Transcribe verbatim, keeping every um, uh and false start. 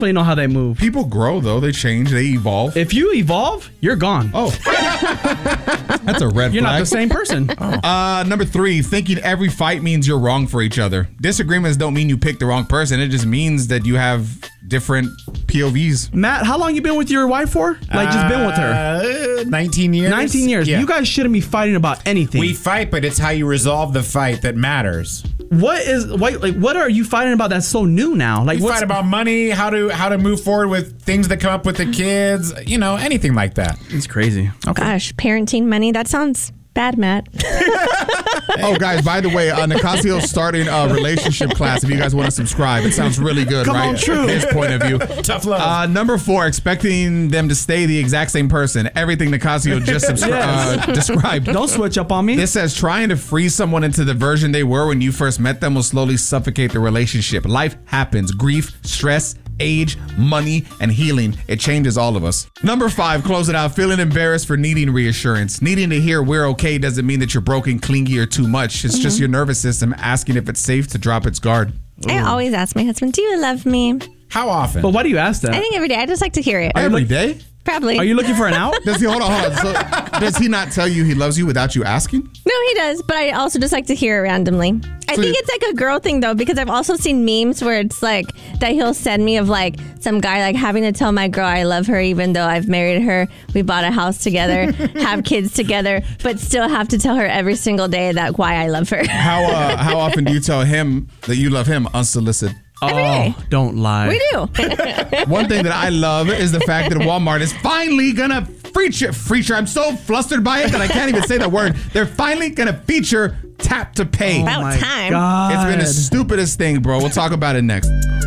They know how they move. People grow, though. They change. They evolve. If you evolve, you're gone. Oh. That's a red You're flag. not the same person. Oh. Uh, number three, thinking every fight means you're wrong for each other. Disagreements don't mean you picked the wrong person. It just means that you have different P O Vs. Matt, how long you been with your wife for? Like, just been with her? Uh, nineteen years. nineteen years. Yeah. You guys shouldn't be fighting about anything. We fight, but it's how you resolve the fight that matters. What is what? Like, what are you fighting about that's so new now? Like, We what's, fight about money, how to how to move forward with things that come up with the kids, you know, anything like that. It's crazy. Okay. Gosh, parenting money. That sounds bad, Matt. Oh, guys, by the way, uh, Nicasio's starting a relationship class if you guys want to subscribe. It sounds really good, Come right? on, true. His point of view. Tough love. Uh, number four, expecting them to stay the exact same person. Everything Nicasio just subscri- Yes. uh, described. Don't switch up on me. This says trying to freeze someone into the version they were when you first met them will slowly suffocate the relationship. Life happens. Grief, stress, age, money, and healing. It changes all of us. Number five, close it out. Feeling embarrassed for needing reassurance. Needing to hear we're okay doesn't mean that you're broken, clingy, or too much. It's mm-hmm. just your nervous system asking if it's safe to drop its guard. I Ooh. always ask my husband, do you love me? How often? But why do you ask that? I think every day. I just like to hear it. Every day? Probably. Are you looking for an out? Does he hold on, hold on. So, does he not tell you he loves you without you asking? No, he does, but I also just like to hear it randomly. I So think you- it's like a girl thing though, because I've also seen memes where it's like that he'll send me of like some guy like having to tell my girl I love her even though I've married her, we bought a house together, have kids together, but still have to tell her every single day that why I love her. How uh, how often do you tell him that you love him unsolicited? Every day. Oh, don't lie. We do. One thing that I love is the fact that Walmart is finally gonna feature, feature. I'm so flustered by it that I can't even say the word. They're finally gonna feature tap to pay. About my time. God. It's been the stupidest thing, bro. We'll talk about it next.